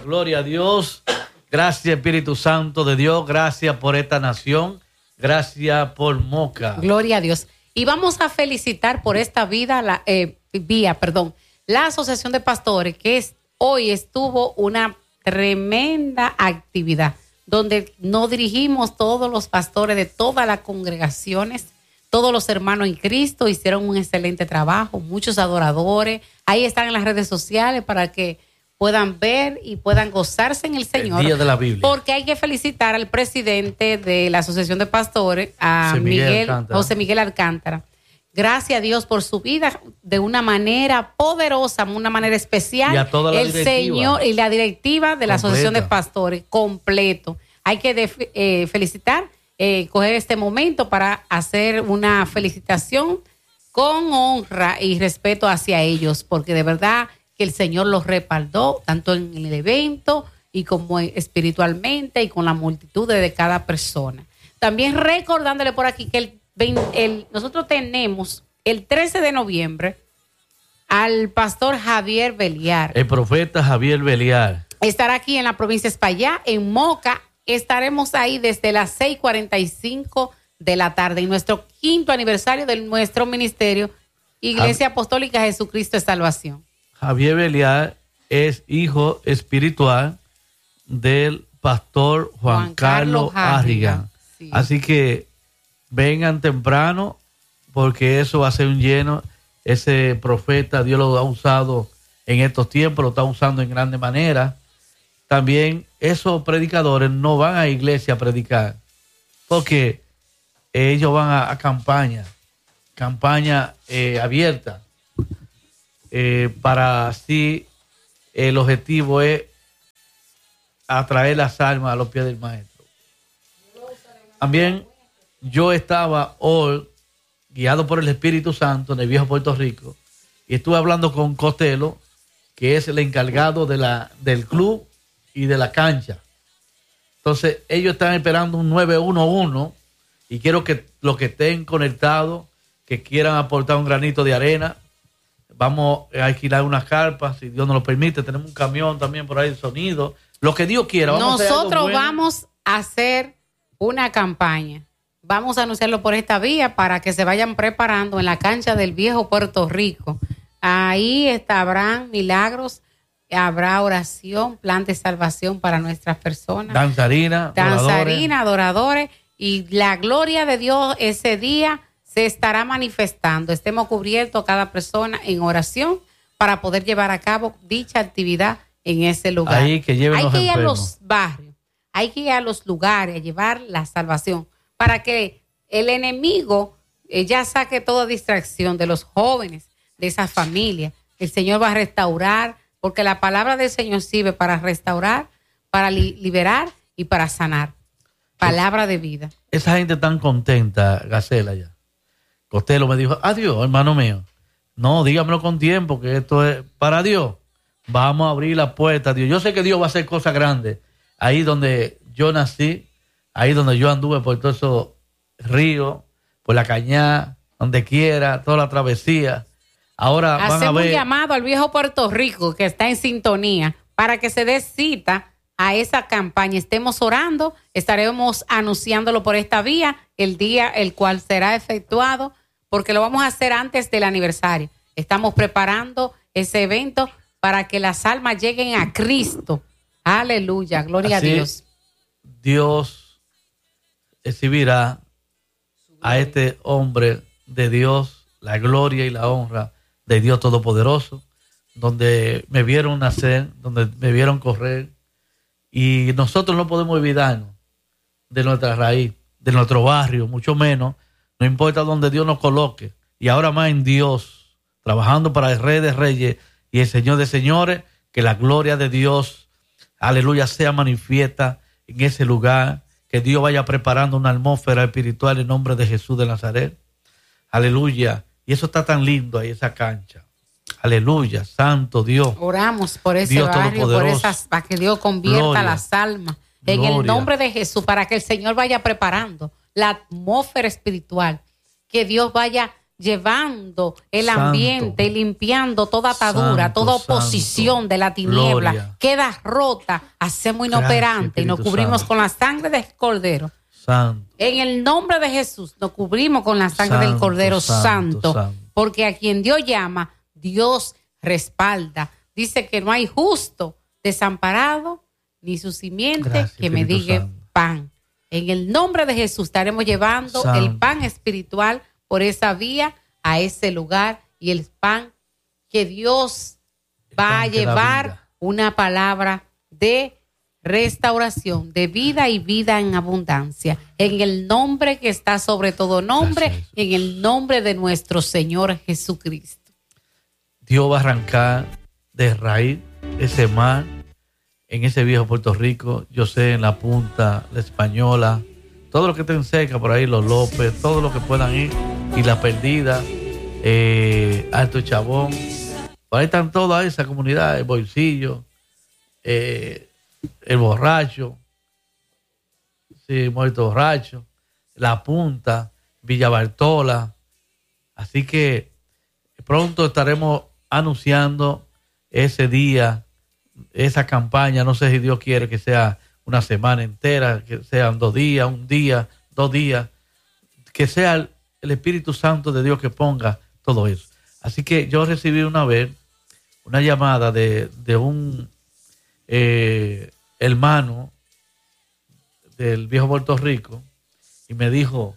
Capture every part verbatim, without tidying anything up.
gloria a Dios. Gracias, Espíritu Santo de Dios. Gracias por esta nación. Gracias por Moca. Gloria a Dios. Y vamos a felicitar por esta vida, la, eh, vía, perdón, la Asociación de Pastores, que es, hoy estuvo una tremenda actividad, donde nos dirigimos todos los pastores de todas las congregaciones, todos los hermanos en Cristo, hicieron un excelente trabajo, muchos adoradores. Ahí están en las redes sociales para que puedan ver y puedan gozarse en el Señor. El día de la Biblia. Porque hay que felicitar al presidente de la Asociación de Pastores, a José Miguel Miguel, Alcántara. José Miguel Alcántara. Gracias a Dios por su vida de una manera poderosa, una manera especial. Y a toda la el directiva. Señor y la directiva de la Completa. Asociación de Pastores, completo. Hay que de, eh, felicitar, eh, coger este momento para hacer una felicitación con honra y respeto hacia ellos, porque de verdad que el Señor los respaldó, tanto en el evento y como espiritualmente y con la multitud de cada persona. También recordándole por aquí que el, el, nosotros tenemos el trece de noviembre al pastor Javier Beliar. El profeta Javier Beliar. Estará aquí en la provincia de Espaillá, en Moca. Estaremos ahí desde las seis cuarenta y cinco de la tarde en nuestro quinto aniversario de nuestro ministerio, Iglesia Apostólica Jesucristo de Salvación. Javier Beliar es hijo espiritual del pastor Juan, Juan Carlos Carlos Harrigan. Sí. Así que vengan temprano, porque eso va a ser un lleno. Ese profeta Dios lo ha usado en estos tiempos, lo está usando en grande manera. También esos predicadores no van a iglesia a predicar, porque ellos van a, a campaña, campaña eh, abierta. Eh, para así el objetivo es atraer las almas a los pies del maestro. También yo estaba hoy guiado por el Espíritu Santo en el viejo Puerto Rico y estuve hablando con Costello, que es el encargado de la, del club y de la cancha. Entonces ellos están esperando un nueve uno uno y quiero que los que estén conectados, que quieran aportar un granito de arena, vamos a alquilar unas carpas, si Dios nos lo permite. Tenemos un camión también por ahí de sonido. Lo que Dios quiera. Vamos Nosotros a bueno. vamos a hacer una campaña. Vamos a anunciarlo por esta vía para que se vayan preparando en la cancha del viejo Puerto Rico. Ahí está, habrán milagros, habrá oración, plan de salvación para nuestras personas. Danzarina, Danzarina, adoradores. Y la gloria de Dios ese día se estará manifestando. Estemos cubiertos cada persona en oración para poder llevar a cabo dicha actividad en ese lugar. Ahí que lleven hay los que ir a enfermos. los barrios, hay que ir a los lugares, a llevar la salvación para que el enemigo eh, ya saque toda distracción de los jóvenes, de esas familias. El Señor va a restaurar, porque la palabra del Señor sirve para restaurar, para li- liberar y para sanar. Palabra de vida. Esa gente tan contenta, Gacela, ya. Costello me dijo, adiós, hermano mío. No, dígamelo con tiempo, que esto es para Dios. Vamos a abrir la puerta, Dios. Yo sé que Dios va a hacer cosas grandes. Ahí donde yo nací, ahí donde yo anduve por todos esos ríos, por la cañada, donde quiera, toda la travesía. Ahora van a Hacemos ver. un llamado al viejo Puerto Rico que está en sintonía para que se dé cita a esa campaña. Estemos orando, estaremos anunciándolo por esta vía, el día el cual será efectuado, porque lo vamos a hacer antes del aniversario. Estamos preparando ese evento para que las almas lleguen a Cristo. Aleluya, gloria Así, a Dios. Dios exhibirá a este hombre de Dios la gloria y la honra de Dios Todopoderoso, donde me vieron nacer, donde me vieron correr, y nosotros no podemos olvidarnos de nuestra raíz, de nuestro barrio, mucho menos, no importa donde Dios nos coloque, y ahora más en Dios, trabajando para el Rey de Reyes y el Señor de Señores, que la gloria de Dios, aleluya, sea manifiesta en ese lugar, que Dios vaya preparando una atmósfera espiritual en nombre de Jesús de Nazaret, aleluya, y eso está tan lindo ahí, esa cancha, aleluya, santo Dios. Oramos por ese Dios barrio, por Todopoderoso. esas, para que Dios convierta Gloria. las almas en Gloria. el nombre de Jesús, para que el Señor vaya preparando la atmósfera espiritual, que Dios vaya llevando el Santo. ambiente y limpiando toda atadura, Santo, toda oposición santo. de la tiniebla. Gloria. Queda rota, hacemos inoperante y nos Espíritu cubrimos Santo. con la sangre del Cordero. Santo. En el nombre de Jesús nos cubrimos con la sangre del Santo, Cordero santo, Santo, santo. porque a quien Dios llama, Dios respalda. Dice que no hay justo desamparado ni su simiente Gracias, que me Espíritu diga Santo. pan. En el nombre de Jesús estaremos llevando Santo. el pan espiritual por esa vía a ese lugar, y el pan que Dios va pan a que da llevar vida. una palabra de restauración, de vida y vida en abundancia, en el nombre que está sobre todo nombre, Gracias. en el nombre de nuestro Señor Jesucristo. Dios va a arrancar de raíz ese mar en ese viejo Puerto Rico. Yo sé, en la Punta, la Española, todo lo que estén cerca por ahí, los López, todo lo que puedan ir, y la Perdida, eh, Alto Chabón, por ahí están todas esas comunidades, Bolsillo, eh, El Borracho, sí, Muerto Borracho, La Punta, Villa Bartola. Así que pronto estaremos anunciando ese día, esa campaña. No sé si Dios quiere que sea una semana entera, que sean dos días, un día, dos días, que sea el, el Espíritu Santo de Dios que ponga todo eso. Así que yo recibí una vez una llamada de, de un eh, hermano del viejo Puerto Rico, y me dijo,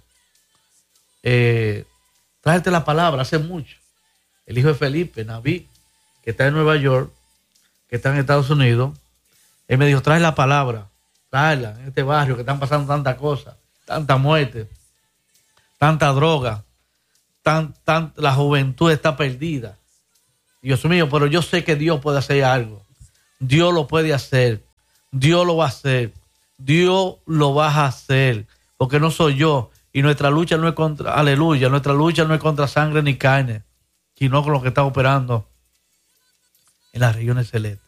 eh, tráete la palabra. Hace mucho, el hijo de Felipe, Naví, que está en Nueva York, que está en Estados Unidos, él me dijo, trae la palabra, tráela en este barrio que están pasando tantas cosas, tanta muerte, tanta droga, tan, tan, la juventud está perdida. Dios mío, pero yo sé que Dios puede hacer algo. Dios lo puede hacer. Dios lo va a hacer. Dios lo va a hacer. Porque no soy yo. Y nuestra lucha no es contra, aleluya, nuestra lucha no es contra sangre ni carne, sino con lo que está operando en las regiones celestes.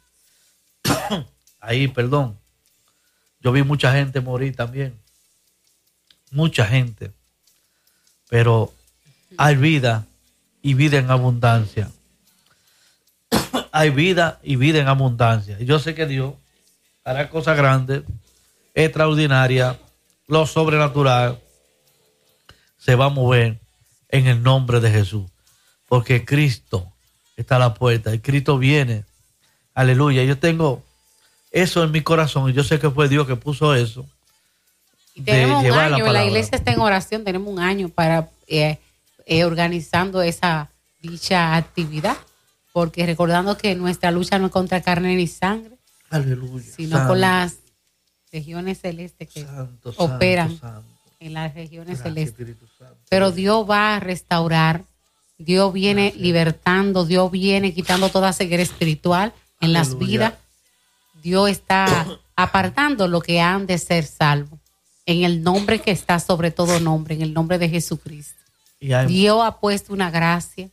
Ahí, perdón. Yo vi mucha gente morir también. Mucha gente. Pero hay vida y vida en abundancia. Hay vida y vida en abundancia. Y yo sé que Dios hará cosas grandes, extraordinarias, lo sobrenatural se va a mover en el nombre de Jesús. Porque Cristo está a la puerta y Cristo viene. Aleluya. Yo tengo eso en mi corazón y yo sé que fue Dios que puso eso. Y tenemos un llevar la año, la, palabra. iglesia está en oración, tenemos un año para eh, eh, organizando esa dicha actividad, porque recordando que nuestra lucha no es contra carne ni sangre, Aleluya. sino Santo, con las regiones celestes que santo, operan santo, santo. en las regiones Gracias, celestes. Espíritu Santo. Pero Dios va a restaurar, Dios viene Gracias. libertando, Dios viene quitando toda ceguera espiritual en las Aleluya. vidas. Dios está apartando lo que han de ser salvos. En el nombre que está sobre todo nombre, en el nombre de Jesucristo. Y hay- Dios ha puesto una gracia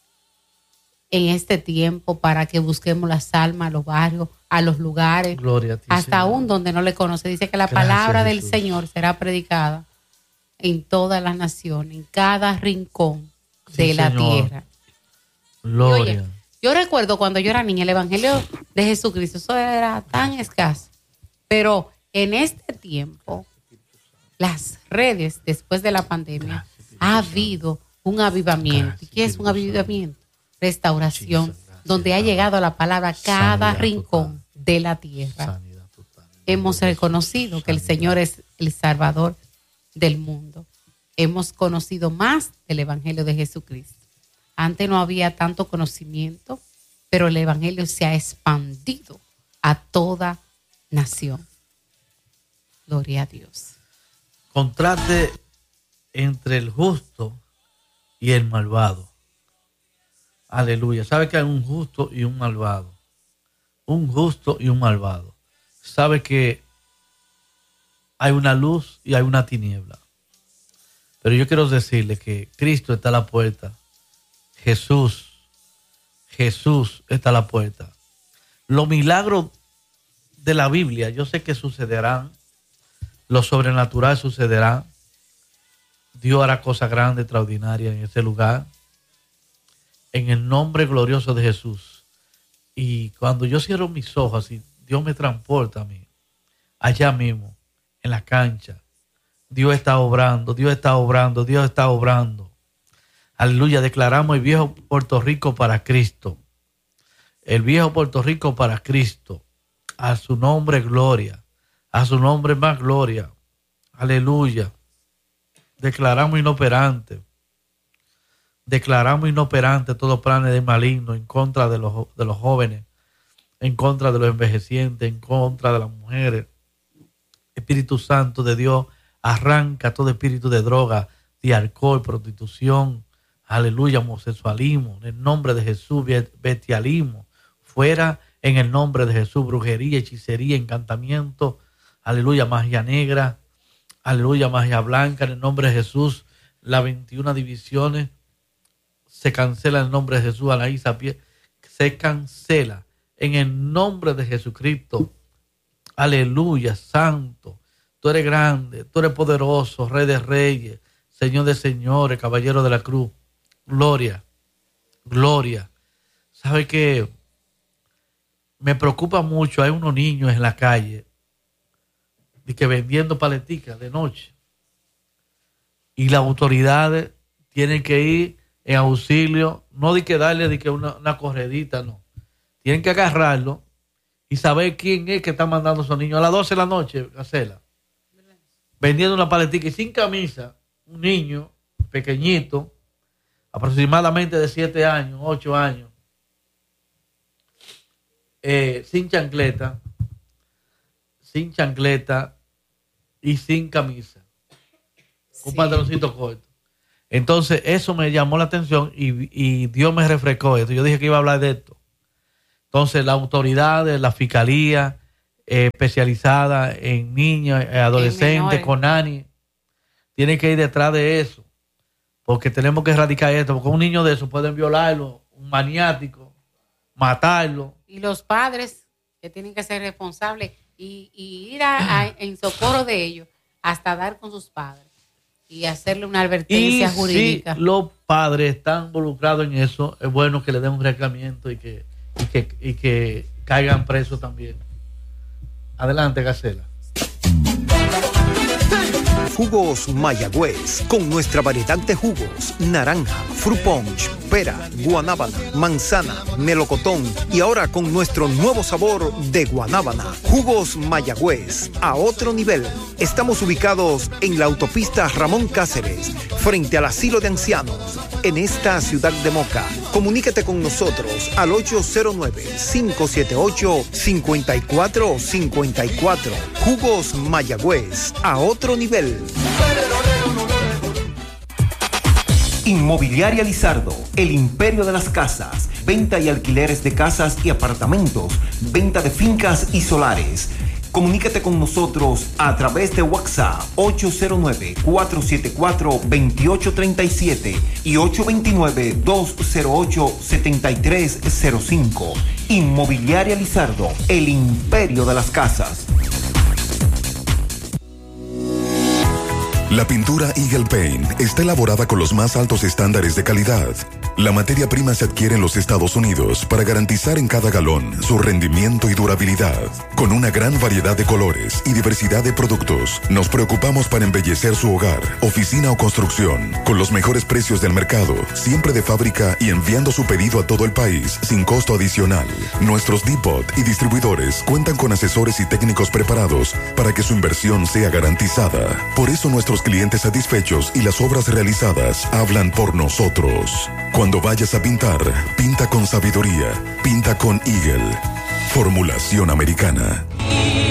en este tiempo para que busquemos las almas a los barrios, a los lugares, Gloria a ti, hasta Señor. aún donde no le conoce. Dice que la Gracias, palabra del Jesús. Señor será predicada en todas las naciones, en cada rincón Sí, de la Señor. tierra. Gloria. Oye, yo recuerdo cuando yo era niña, el Evangelio de Jesucristo, eso era tan escaso. Pero en este tiempo, las redes, después de la pandemia, Gracias, Espíritu ha Santo. habido un avivamiento. Gracias, ¿Y qué es un Espíritu avivamiento? Restauración, Jesus, gracias, donde ha Padre. llegado la palabra a cada Sanidad rincón total. de la tierra. Sanidad total. Hemos reconocido que el Sanidad. Señor es el Salvador del mundo. Hemos conocido más del Evangelio de Jesucristo. Antes no había tanto conocimiento, pero el Evangelio se ha expandido a toda nación. Gloria a Dios. Contraste entre el justo y el malvado. Aleluya. ¿Sabe que hay un justo y un malvado? Un justo y un malvado. ¿Sabe que hay una luz y hay una tiniebla? Pero yo quiero decirle que Cristo está a la puerta. Jesús, Jesús está a la puerta. Los milagros de la Biblia, yo sé que sucederán. Lo sobrenatural sucederá. Dios hará cosas grandes, extraordinarias en ese lugar. En el nombre glorioso de Jesús. Y cuando yo cierro mis ojos, así, Dios me transporta a mí, allá mismo, en la cancha. Dios está obrando, Dios está obrando, Dios está obrando. Aleluya, declaramos el viejo Puerto Rico para Cristo. El viejo Puerto Rico para Cristo. A su nombre gloria, a su nombre más gloria. Aleluya. Declaramos inoperante. Declaramos inoperante todos planes de maligno en contra de los, de los jóvenes, en contra de los envejecientes, en contra de las mujeres. Espíritu Santo de Dios, arranca todo espíritu de droga, de alcohol, prostitución, aleluya, homosexualismo, en el nombre de Jesús, bestialismo, fuera en el nombre de Jesús, brujería, hechicería, encantamiento, aleluya, magia negra, aleluya, magia blanca, en el nombre de Jesús, las veintiuna divisiones, se cancela en el nombre de Jesús, Anaí Sapié, se cancela en el nombre de Jesucristo. Aleluya, santo. Tú eres grande, tú eres poderoso, Rey de reyes, Señor de señores, Caballero de la cruz. Gloria, gloria. ¿Sabe qué? Me preocupa mucho, hay unos niños en la calle y que vendiendo paleticas de noche. Y las autoridades tienen que ir en auxilio, no de que darle de que una, una corredita, no. Tienen que agarrarlo y saber quién es que está mandando a esos niños a las doce de la noche, Gacela, vendiendo una paletica y sin camisa, un niño pequeñito, aproximadamente de siete años, ocho años, eh, sin chancleta, sin chancleta y sin camisa, sí, con pantaloncito corto. Entonces, eso me llamó la atención y, y Dios me refrescó esto. Yo dije que iba a hablar de esto. Entonces, las autoridades, la fiscalía eh, especializada en niños, eh, adolescentes, CONANI, tienen que ir detrás de eso. Porque tenemos que erradicar esto. Porque un niño de eso pueden violarlo, un maniático, matarlo. Y los padres que tienen que ser responsables y, y ir a, a, en socorro de ellos hasta dar con sus padres. Y hacerle una advertencia y jurídica. Si los padres están involucrados en eso, es bueno que le den un reclamamiento y que, y que, y que caigan presos también. Adelante, Gacela. Jugos Mayagüez, con nuestra variedad de jugos: naranja, fruit punch, pera, guanábana, manzana, melocotón y ahora con nuestro nuevo sabor de guanábana. Jugos Mayagüez, a otro nivel. Estamos ubicados en la autopista Ramón Cáceres, frente al asilo de ancianos, en esta ciudad de Moca. Comunícate con nosotros al ocho cero nueve, cinco siete ocho, cinco cuatro cinco cuatro. Jugos Mayagüez, a otro nivel. Inmobiliaria Lizardo, el imperio de las casas, venta y alquileres de casas y apartamentos, venta de fincas y solares. Comunícate con nosotros a través de WhatsApp ocho cero nueve, cuatro siete cuatro, dos ocho tres siete y ocho dos nueve, dos cero ocho, siete tres cero cinco. Inmobiliaria Lizardo, el imperio de las casas. La pintura Eagle Paint está elaborada con los más altos estándares de calidad. La materia prima se adquiere en los Estados Unidos para garantizar en cada galón su rendimiento y durabilidad. Con una gran variedad de colores y diversidad de productos, nos preocupamos para embellecer su hogar, oficina o construcción, con los mejores precios del mercado, siempre de fábrica y enviando su pedido a todo el país sin costo adicional. Nuestros depot y distribuidores cuentan con asesores y técnicos preparados para que su inversión sea garantizada. Por eso nuestros clientes satisfechos y las obras realizadas hablan por nosotros. Cuando vayas a pintar, pinta con sabiduría, pinta con Eagle. Formulación americana.